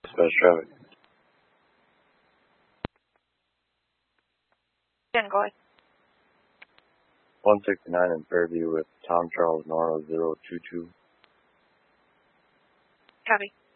Dispatch traffic. 10, go ahead. 169 in Fairview with Tom Charles Noro 022. Copy.